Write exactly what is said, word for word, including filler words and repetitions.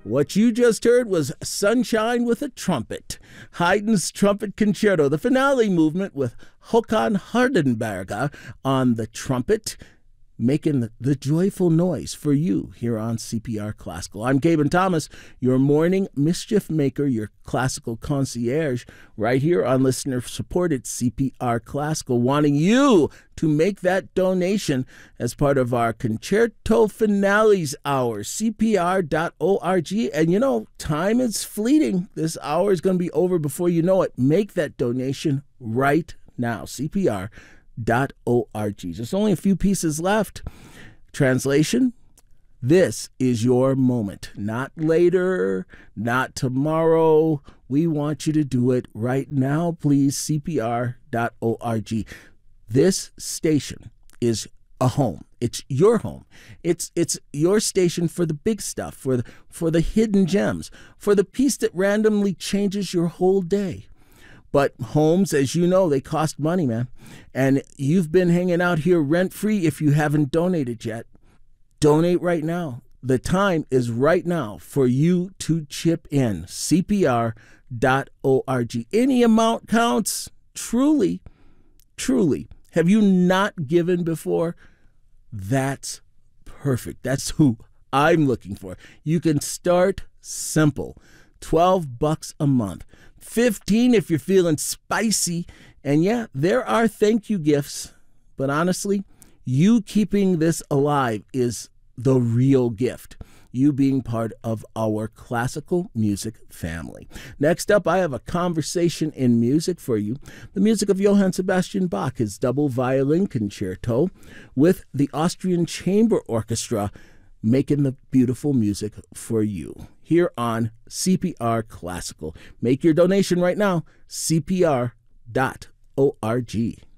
What you just heard was Sunshine with a Trumpet, Haydn's Trumpet Concerto, the finale movement with Håkan Hardenberger on the trumpet, making the, the joyful noise for you here on C P R Classical. I'm Gaben Thomas, your morning mischief maker, your classical concierge, right here on listener-supported C P R Classical, wanting you to make that donation as part of our Concerto Finales Hour, C P R dot org. And you know, time is fleeting. This hour is going to be over before you know it. Make that donation right now, C P R dot org. There's only a few pieces left. Translation: this is your moment. Not later, not tomorrow. We want you to do it right now, please. C P R dot org. This station is a home. It's your home. It's it's your station for the big stuff, for the, for the hidden gems, for the piece that randomly changes your whole day. But homes, as you know, they cost money, man. And you've been hanging out here rent-free if you haven't donated yet. Donate right now. The time is right now for you to chip in. C P R dot org. Any amount counts. Truly, truly. Have you not given before? That's perfect. That's who I'm looking for. You can start simple. twelve bucks a month. fifteen if you're feeling spicy. And yeah, there are thank you gifts. But honestly, you keeping this alive is the real gift. You being part of our classical music family. Next up, I have a conversation in music for you. The music of Johann Sebastian Bach, his double violin concerto with the Austrian Chamber Orchestra, making the beautiful music for you here on C P R Classical. Make your donation right now, C P R dot org.